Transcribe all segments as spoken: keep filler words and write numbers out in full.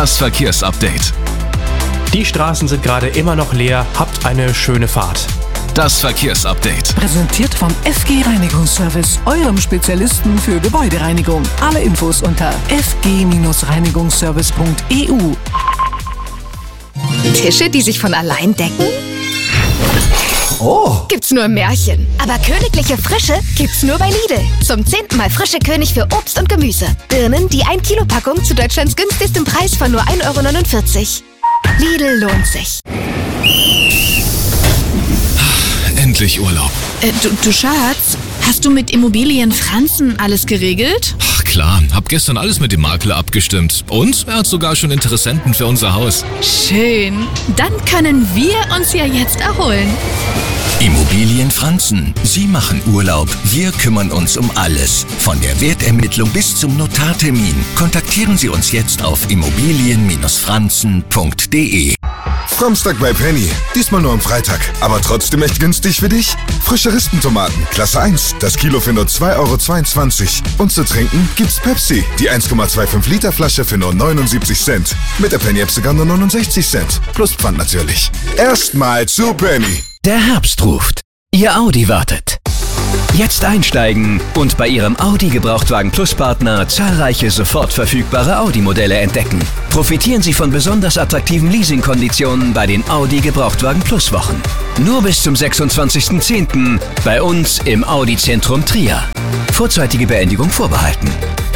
Das Verkehrsupdate. Die Straßen sind gerade immer noch leer. Habt eine schöne Fahrt. Das Verkehrsupdate. Präsentiert vom F G Reinigungsservice, eurem Spezialisten für Gebäudereinigung. Alle Infos unter f g reinigungsservice punkt e u. Tische, die sich von allein decken? Oh! Gibt's nur im Märchen. Aber königliche Frische gibt's nur bei Lidl. Zum zehnten Mal frische König für Obst und Gemüse. Birnen, die ein Kilo Packung zu Deutschlands günstigstem Preis von nur ein Euro neunundvierzig. Lidl lohnt sich. Endlich Urlaub. Äh, du, du Schatz, hast du mit Immobilien Franzen alles geregelt? Ach klar, hab gestern alles mit dem Makler abgestimmt. Und er hat sogar schon Interessenten für unser Haus. Schön. Dann können wir uns ja jetzt erholen. Immobilien Franzen. Sie machen Urlaub. Wir kümmern uns um alles. Von der Wertermittlung bis zum Notartermin. Kontaktieren Sie uns jetzt auf immobilien franzen punkt de. Samstag bei Penny. Diesmal nur am Freitag. Aber trotzdem echt günstig für dich? Frische Ristentomaten, Klasse eins. Das Kilo für nur zwei Euro zweiundzwanzig. Und zu trinken gibt's Pepsi. Die eins Komma fünfundzwanzig Liter Flasche für nur neunundsiebzig Cent. Mit der Penny-App sogar nur neunundsechzig Cent. Plus Pfand natürlich. Erstmal zu Penny. Der Herbst ruft. Ihr Audi wartet. Jetzt einsteigen und bei Ihrem Audi Gebrauchtwagen Plus Partner zahlreiche sofort verfügbare Audi-Modelle entdecken. Profitieren Sie von besonders attraktiven Leasingkonditionen bei den Audi Gebrauchtwagen Plus Wochen. Nur bis zum sechsundzwanzigsten zehnten bei uns im Audi Zentrum Trier. Vorzeitige Beendigung vorbehalten.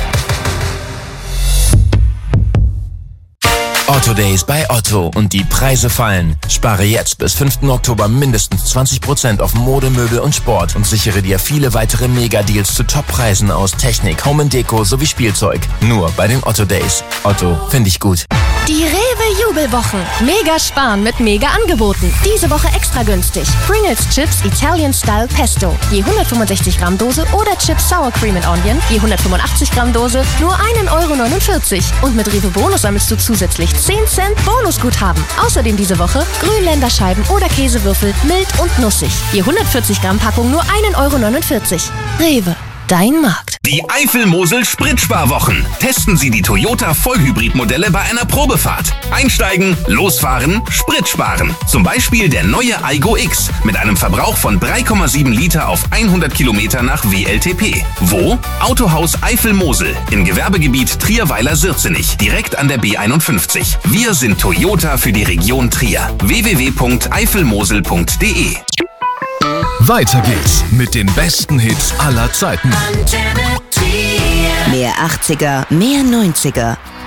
Otto Days bei Otto und die Preise fallen. Spare jetzt bis fünften Oktober mindestens zwanzig Prozent auf Mode, Möbel und Sport und sichere dir viele weitere Mega-Deals zu Top-Preisen aus Technik, Home and Deko sowie Spielzeug. Nur bei den Otto Days. Otto, finde ich gut. Die Rewe-Jubelwochen. Mega sparen mit Mega-Angeboten. Diese Woche extra günstig. Pringles Chips Italian Style Pesto. Je hundertfünfundsechzig Gramm Dose oder Chips Sour Cream and Onion. Je hundertfünfundachtzig Gramm Dose. Nur einen Euro neunundvierzig. Und mit Rewe Bonus sammelst du zusätzlich zehn Cent Bonusguthaben. Außerdem diese Woche Grünländerscheiben oder Käsewürfel mild und nussig. Je hundertvierzig Gramm Packung nur einen Euro neunundvierzig. Rewe. Dein Markt. Die Eifel-Mosel-Spritsparwochen. Testen Sie die Toyota Vollhybrid-Modelle bei einer Probefahrt. Einsteigen, losfahren, Sprit sparen. Zum Beispiel der neue Aygo X mit einem Verbrauch von drei Komma sieben Liter auf hundert Kilometer nach W L T P. Wo? Autohaus Eifel-Mosel im Gewerbegebiet Trierweiler-Sirzenich, direkt an der B einundfünfzig. Wir sind Toyota für die Region Trier. w w w punkt eifelmosel punkt de. Weiter geht's mit den besten Hits aller Zeiten. Mehr achtziger, mehr neunziger.